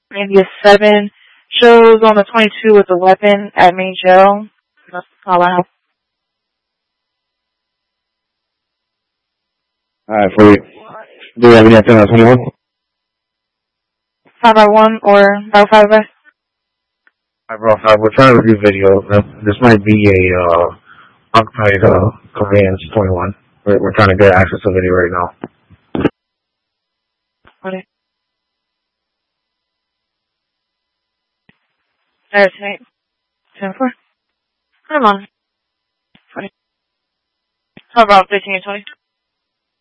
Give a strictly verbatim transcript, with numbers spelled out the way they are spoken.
India seven shows on the twenty-two with a weapon at main jail. That's all I have. Alright, for you. Do you have anything on twenty-one? five by one or by five by? Alright, bro, five, we're trying to review video. This might be a, uh, occupied, uh, conveyance twenty-one. We're, we're trying to get access to video right now. Okay. Alright, tonight. ten four. Come on. twenty. How about fifteen and twenty?